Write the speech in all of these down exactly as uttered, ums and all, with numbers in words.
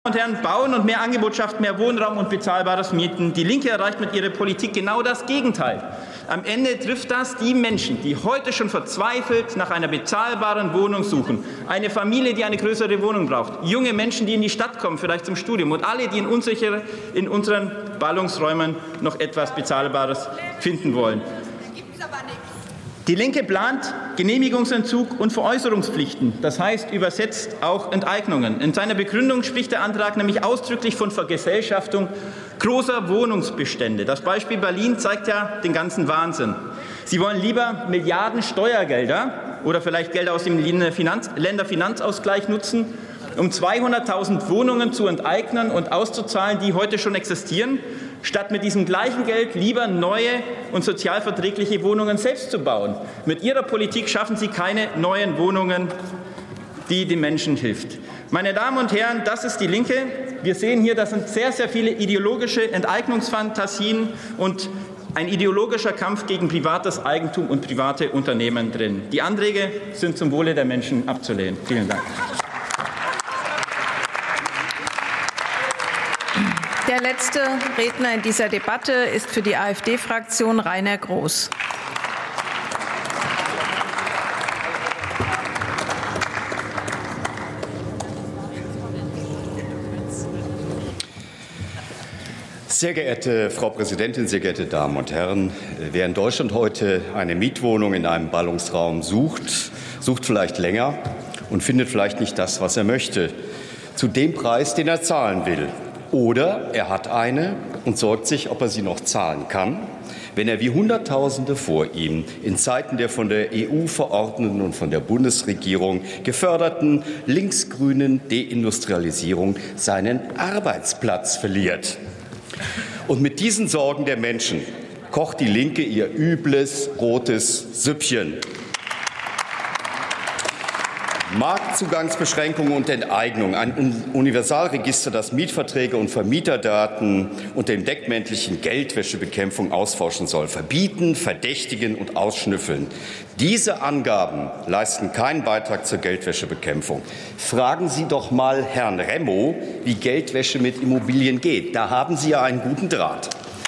Meine Damen und Herren, Bauen und mehr Angebot schafft mehr Wohnraum und bezahlbares Mieten. Die Linke erreicht mit ihrer Politik genau das Gegenteil. Am Ende trifft das die Menschen, die heute schon verzweifelt nach einer bezahlbaren Wohnung suchen. Eine Familie, die eine größere Wohnung braucht. Junge Menschen, die in die Stadt kommen, vielleicht zum Studium. Und alle, die in, unsichere, in unseren Ballungsräumen noch etwas Bezahlbares finden wollen. Die Linke plant Genehmigungsentzug und Veräußerungspflichten, das heißt übersetzt auch Enteignungen. In seiner Begründung spricht der Antrag nämlich ausdrücklich von Vergesellschaftung großer Wohnungsbestände. Das Beispiel Berlin zeigt ja den ganzen Wahnsinn. Sie wollen lieber Milliarden Steuergelder oder vielleicht Gelder aus dem Länderfinanzausgleich nutzen, um zweihunderttausend Wohnungen zu enteignen und auszuzahlen, die heute schon existieren, statt mit diesem gleichen Geld lieber neue und sozialverträgliche Wohnungen selbst zu bauen. Mit Ihrer Politik schaffen Sie keine neuen Wohnungen, die den Menschen hilft. Meine Damen und Herren, das ist die Linke. Wir sehen hier, das sind sehr, sehr viele ideologische Enteignungsfantasien und ein ideologischer Kampf gegen privates Eigentum und private Unternehmen drin. Die Anträge sind zum Wohle der Menschen abzulehnen. Vielen Dank. Der letzte Redner in dieser Debatte ist für die AfD-Fraktion Rainer Groß. Sehr geehrte Frau Präsidentin, sehr geehrte Damen und Herren! Wer in Deutschland heute eine Mietwohnung in einem Ballungsraum sucht, sucht vielleicht länger und findet vielleicht nicht das, was er möchte, zu dem Preis, den er zahlen will. Oder er hat eine und sorgt sich, ob er sie noch zahlen kann, wenn er wie Hunderttausende vor ihm in Zeiten der von der E U verordneten und von der Bundesregierung geförderten linksgrünen Deindustrialisierung seinen Arbeitsplatz verliert. Und mit diesen Sorgen der Menschen kocht die Linke ihr übles rotes Süppchen. Marktzugangsbeschränkungen und Enteignung, ein Universalregister, das Mietverträge und Vermieterdaten unter dem deckmäntelchen Geldwäschebekämpfung ausforschen soll, verbieten, verdächtigen und ausschnüffeln. Diese Angaben leisten keinen Beitrag zur Geldwäschebekämpfung. Fragen Sie doch mal Herrn Remmo, wie Geldwäsche mit Immobilien geht. Da haben Sie ja einen guten Draht.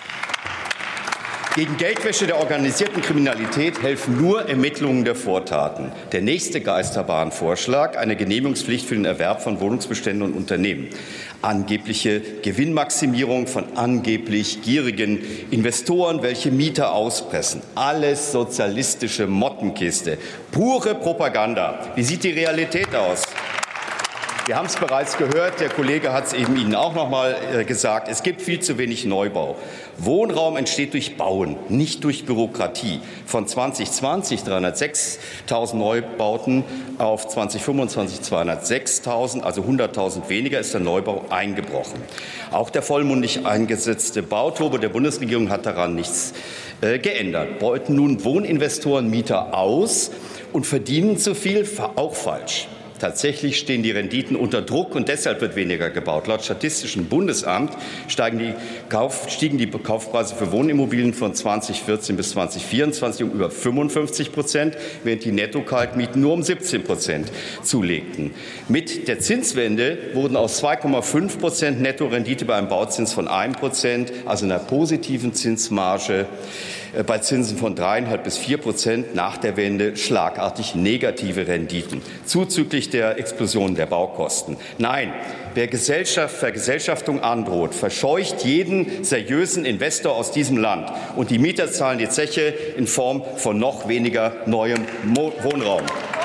Gegen Geldwäsche der organisierten Kriminalität helfen nur Ermittlungen der Vortaten. Der nächste Geisterbahnvorschlag, eine Genehmigungspflicht für den Erwerb von Wohnungsbeständen und Unternehmen. Angebliche Gewinnmaximierung von angeblich gierigen Investoren, welche Mieter auspressen. Alles sozialistische Mottenkiste. Pure Propaganda. Wie sieht die Realität aus? Wir haben es bereits gehört, der Kollege hat es eben Ihnen auch noch mal gesagt, es gibt viel zu wenig Neubau. Wohnraum entsteht durch Bauen, nicht durch Bürokratie. Von zwanzig zwanzig dreihundertsechstausend Neubauten auf zwanzig fünfundzwanzig zweihundertsechstausend, also hunderttausend weniger, ist der Neubau eingebrochen. Auch der vollmundig eingesetzte Bauturbo der Bundesregierung hat daran nichts äh, geändert. Beuten nun Wohninvestoren Mieter aus und verdienen zu viel? Auch falsch. Tatsächlich stehen die Renditen unter Druck und deshalb wird weniger gebaut. Laut Statistischem Bundesamt steigen die Kauf, stiegen die Kaufpreise für Wohnimmobilien von zweitausendvierzehn bis zweitausendvierundzwanzig um über fünfundfünfzig Prozent, während die Netto-Kaltmieten nur um siebzehn Prozent zulegten. Mit der Zinswende wurden aus zwei Komma fünf Prozent Nettorendite bei einem Bauzins von einem Prozent, also einer positiven Zinsmarge, bei Zinsen von drei Komma fünf bis vier Prozent nach der Wende schlagartig negative Renditen, zuzüglich der Explosion der Baukosten. Nein, wer Gesellschaft, Vergesellschaftung androht, verscheucht jeden seriösen Investor aus diesem Land. Und die Mieter zahlen die Zeche in Form von noch weniger neuem Wohnraum.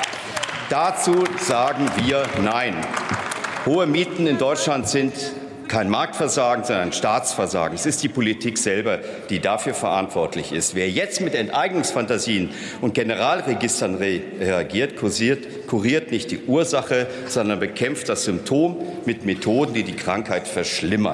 Dazu sagen wir Nein. Hohe Mieten in Deutschland sind kein Marktversagen, sondern ein Staatsversagen. Es ist die Politik selber, die dafür verantwortlich ist. Wer jetzt mit Enteignungsfantasien und Generalregistern reagiert, kuriert, kuriert nicht die Ursache, sondern bekämpft das Symptom mit Methoden, die die Krankheit verschlimmern.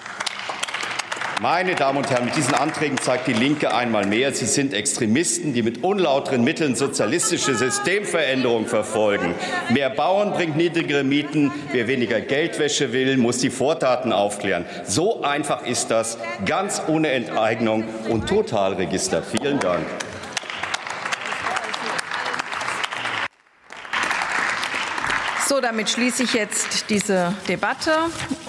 Meine Damen und Herren, mit diesen Anträgen zeigt die Linke einmal mehr, sie sind Extremisten, die mit unlauteren Mitteln sozialistische Systemveränderung verfolgen. Mehr Bauen bringt niedrigere Mieten. Wer weniger Geldwäsche will, muss die Vortaten aufklären. So einfach ist das, ganz ohne Enteignung und Totalregister. Vielen Dank. So, So, damit schließe ich jetzt diese Debatte